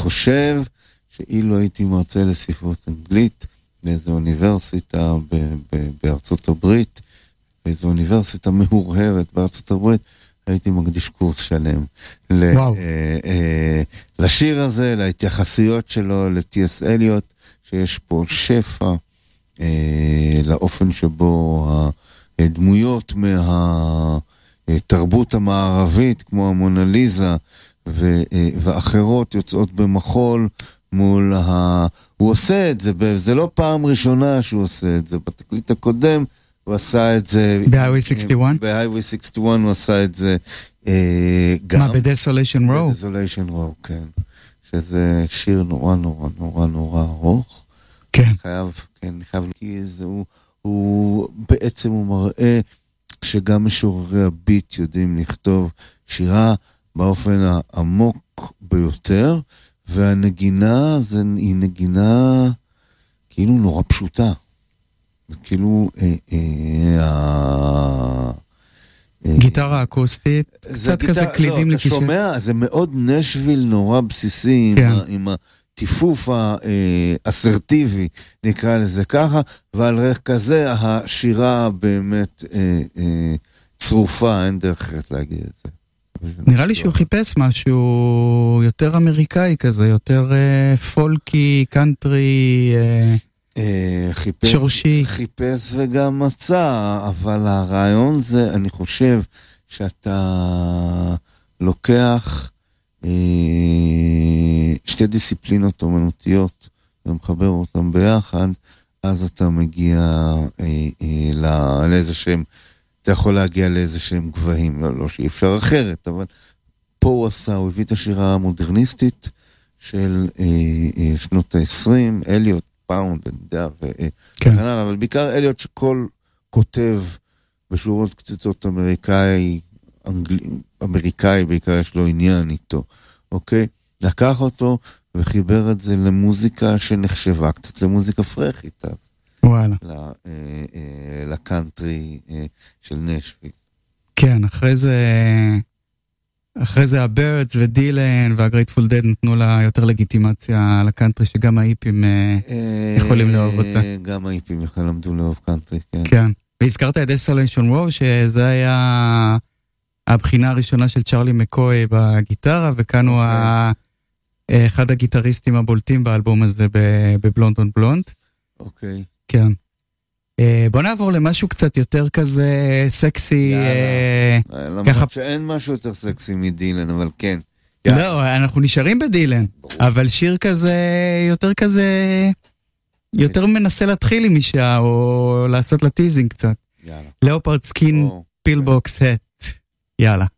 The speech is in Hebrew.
חושב שאילו הייתי מרצה לספרות אנגלית, באיזו אוניברסיטה בארצות הברית, באיזו אוניברסיטה מהורהרת בארצות הברית, הייתי מקדיש קורס שלם לשיר הזה, להתייחסויות שלו, לטי.אס. אליוט, שיש פה שפע, לאופן שבו הדמויות מהתרבות המערבית, כמו המונליזה ואחרות, יוצאות במחול מול הוא עושה את זה, זה לא פעם ראשונה שהוא עושה את זה, בתקליט הקודם הוא עשה את זה ב-Highway 61? ב-Highway 61 הוא עשה את זה גם. מה, ב-Desolation Row? ב-Desolation Row, כן. שזה שיר נורא נורא נורא נורא ארוך. כן. חייב, כי הוא בעצם הוא מראה שגם משוררי הביט יודעים לכתוב שירה באופן העמוק ביותר, והנגינה היא נגינה כאילו נורא פשוטה. כאילו גיטרה אקוסטית, קצת כזה קלידים לקישור. אתה שומע, זה מאוד נשוויל נורא בסיסי, עם הטיפוף האסרטיבי, נקרא לזה ככה, ועל רקע זה השירה באמת צרופה, אין דרך אחרת להגיד את זה. נראה לי שהוא חיפש משהו יותר אמריקאי כזה, יותר פולקי, קאנטרי, שורשי. חיפש וגם מצא, אבל הרעיון זה, אני חושב שאתה לוקח שתי דיסציפלינות אומנותיות ומחבר אותם ביחד, אז אתה מגיע לאיזה שהם, אתה יכול להגיע לאיזה שהם גבהים, לא שאי אפשר אחרת, אבל פה הוא הביא את השירה המודרניסטית של שנות ה-20, אליוט, פאונד, אני יודע, אבל בעיקר אליוט שכל כותב בשורות קציצות אמריקאי בעיקר יש לו עניין איתו, אוקיי? לקח אותו וחיבר את זה למוזיקה שנחשבה קצת למוזיקה פרחית אז. וואלה. לקאנטרי של נשוויל. כן, אחרי זה הבירדס ודילן והגרייטפול דד נתנו לה יותר לגיטימציה לקאנטרי, שגם האיפים יכולים לאהוב אותה. גם האיפים יכולים לאהוב קאנטרי, כן. כן, והזכרת את Desolation Row, שזה היה הבחינה הראשונה של צ'רלי מקוי בגיטרה, וכאן הוא אחד הגיטריסטים הבולטים באלבום הזה בבלונד און בלונד. אוקיי. כן. בוא נעבור למשהו קצת יותר כזה סקסי. למרות שאין משהו יותר סקסי מדילן, אבל כן. לא, אנחנו נשארים בדילן, אבל שיר כזה, יותר מנסה להתחיל עם אישה, או לעשות לה טיזינג קצת. לאופרד סקין פילבוקס הט. יאללה.